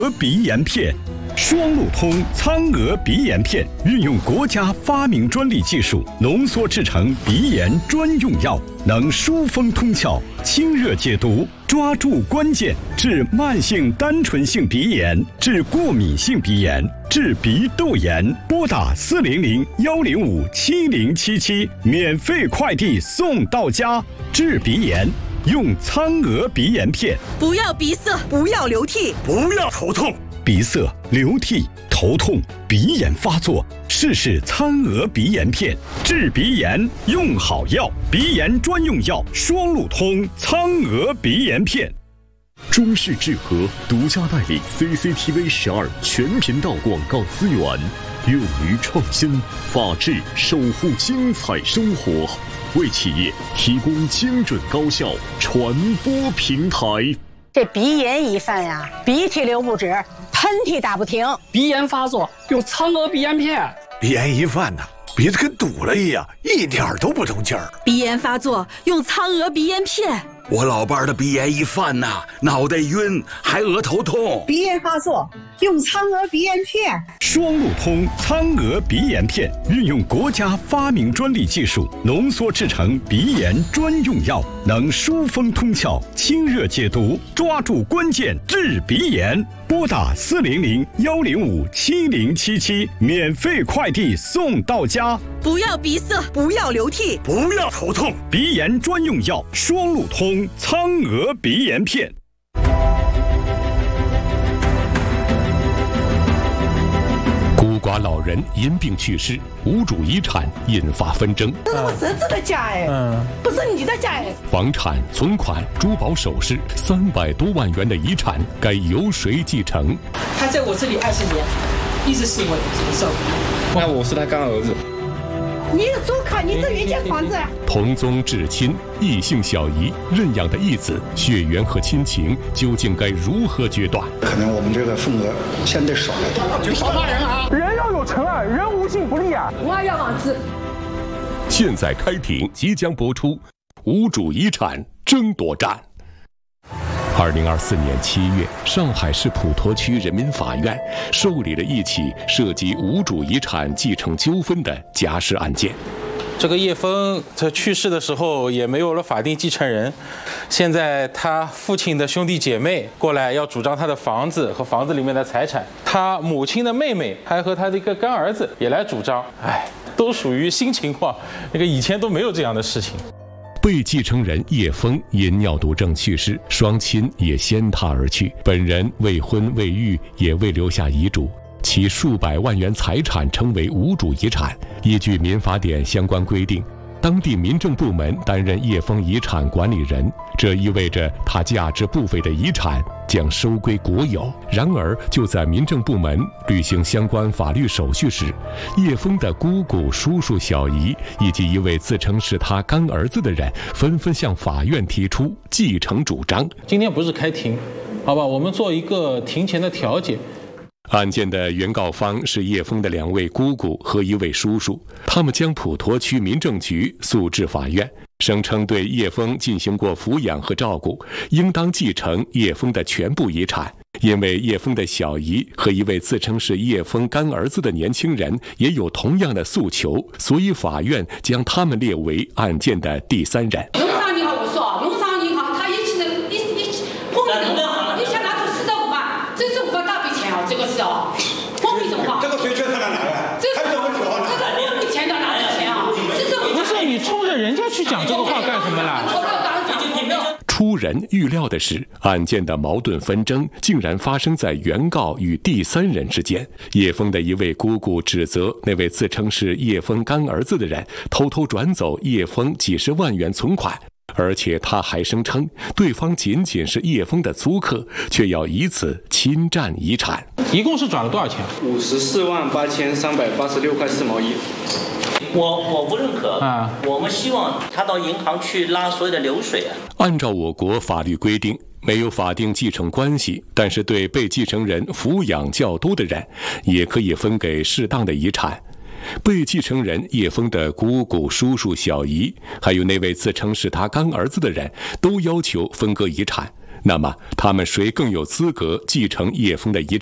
鼻炎片，双路通苍娥鼻炎片运用国家发明专利技术浓缩制成鼻炎专用药，能疏风通窍、清热解毒，抓住关键，治慢性单纯性鼻炎，治过敏性鼻炎，治鼻窦炎。拨打400-105-7077，免费快递送到家。治鼻炎用苍娥鼻炎片， 不要鼻塞，不要流涕， 不要头痛。鼻塞、流涕、头痛、鼻炎发作，试试苍娥鼻炎片，治鼻炎用好药，鼻炎专用药双路通苍娥鼻炎片。 中视智和独家代理 CCTV12全频道广告资源，勇于创新，法治守护精彩生活，为企业提供精准高效传播平台。 这鼻炎一犯呀，鼻涕流不止，喷嚏打不停。 鼻炎发作用苍娥鼻炎片。 鼻炎一犯呐，鼻子跟堵了一样，一点都不通气儿。 鼻炎发作用苍娥鼻炎片。 我老伴儿的鼻炎一犯呐，脑袋晕，还额头痛。 鼻炎发作用苍娥鼻炎片。 双路通苍娥鼻炎片运用国家发明专利技术浓缩制成鼻炎专用药，能疏风通窍、清热解毒，抓住关键，治鼻炎。拨打400-105-7077，免费快递送到家。 不要鼻塞，不要流涕， 不要头痛，鼻炎专用药双路通苍娥鼻炎片。 孤寡老人因病去世，无主遗产引发纷争。 这是我侄子的家哎，不是你的家哎。 房产、存款、珠宝首饰300多万元的遗产，该由谁继承？ 他在我这里20年，一直是我这个少爷。 那我是他干儿子。 你有租客，你这原间房子。 同宗至亲、异姓小姨认养的义子，血缘和亲情究竟该如何决断？ 可能我们这个份额相对少一点。 就少骂人啊！ 人要有诚啊，人无信不立啊！ 我要王子。 现在开庭，即将播出《无主遗产争夺战》。2024年7月，上海市普陀区人民法院受理了一起涉及无主遗产继承纠纷的家事案件。 这个叶枫在去世的时候也没有了法定继承人，现在他父亲的兄弟姐妹过来要主张他的房子和房子里面的财产，他母亲的妹妹还和他的一个干儿子也来主张，都属于新情况，以前都没有这样的事情。 被继承人叶枫因尿毒症去世，双亲也先他而去，本人未婚未育，也未留下遗嘱，其数百万元财产称为无主遗产。依据民法典相关规定，当地民政部门担任叶枫遗产管理人，这意味着他价值不菲的遗产将收归国有。然而，就在民政部门履行相关法律手续时，叶枫的姑姑、叔叔、小姨以及一位自称是他干儿子的人，纷纷向法院提出继承主张。 今天不是开庭，好吧，我们做一个庭前的调解。 案件的原告方是叶枫的2位姑姑和1位叔叔，他们将普陀区民政局诉至法院，声称对叶枫进行过抚养和照顾，应当继承叶枫的全部遗产。因为叶枫的小姨和1位自称是叶枫干儿子的年轻人也有同样的诉求，所以法院将他们列为案件的第3人。 农商银行我说，农商银行他一起碰你想拿出45万，这是5万大笔钱啊，这个是哦，碰你什么话？这个谁捐他哪来的？这是我们这个钱到哪来的钱啊？ 不是你冲着人家去讲这个话干什么啦？ 出人预料的是，案件的矛盾纷争竟然发生在原告与第3人之间。叶枫的1位姑姑指责那位自称是叶枫干儿子的人偷偷转走叶枫几十万元存款，而且他还声称对方仅仅是叶枫的租客，却要以此侵占遗产。 一共是转了多少钱 548386块4毛1。 我不认可我们希望他到银行去拉所有的流水啊。 按照我国法律规定，没有法定继承关系，但是对被继承人抚养较多的人，也可以分给适当的遗产。被继承人叶枫的姑姑、叔叔、小姨，还有那位自称是他干儿子的人，都要求分割遗产。 那么他们谁更有资格继承叶枫的遗